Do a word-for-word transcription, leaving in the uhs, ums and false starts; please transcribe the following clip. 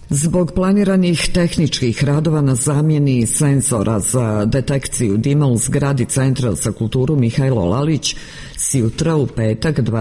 Zbog planiranih tehničkih radova na zamjeni senzora za detekciju dima u zgradi Centra za kulturu Mihajlo Lalić s jutra u petak